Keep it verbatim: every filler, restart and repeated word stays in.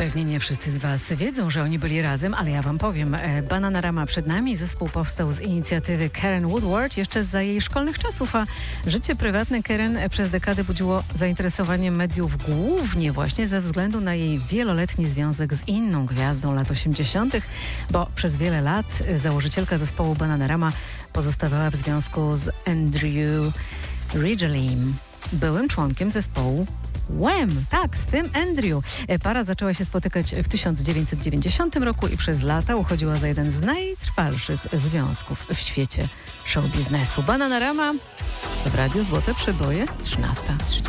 Pewnie nie wszyscy z Was wiedzą, że oni byli razem, ale ja Wam powiem. Bananarama przed nami. Zespół powstał z inicjatywy Karen Woodward jeszcze za jej szkolnych czasów, a życie prywatne Karen przez dekadę budziło zainteresowanie mediów głównie właśnie ze względu na jej wieloletni związek z inną gwiazdą lat osiemdziesiątych, bo przez wiele lat założycielka zespołu Bananarama pozostawała w związku z Andrew Ridgeley'm, byłym członkiem zespołu Wham! Tak, z tym Andrew. Para zaczęła się spotykać w tysiąc dziewięćset dziewięćdziesiątym roku i przez lata uchodziła za jeden z najtrwalszych związków w świecie show biznesu. Bananarama w Radiu Złote Przeboje, trzynasta trzydzieści.